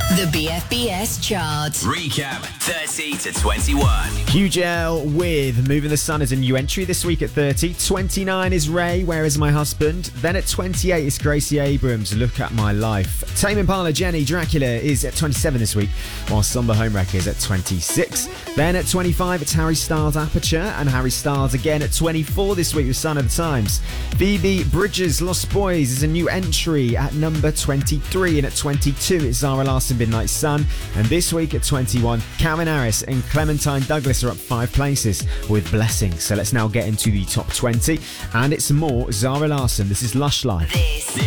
The BFBS chart. Recap 30 to 21. Huge L with Moving the Sun is a new entry this week at 30. 29 is Ray, Where Is My Husband? Then at 28 is Gracie Abrams, Look at My Life. Tame Impala, Jenny, Dracula is at 27 this week, while Somber Homewrecker is at 26. Then at 25 it's Harry Styles, Aperture, and Harry Styles again at 24 this week with Sign of the Times. Phoebe Bridgers, Lost Boys is a new entry at number 23, and at 22 it's Zara Larsson, Midnight Sun, and this week at 21 Calvin Harris and Clementine Douglas are up 5 places with Blessing. So let's now get into the top 20, and it's more Zara Larsson. This is Lush Life. This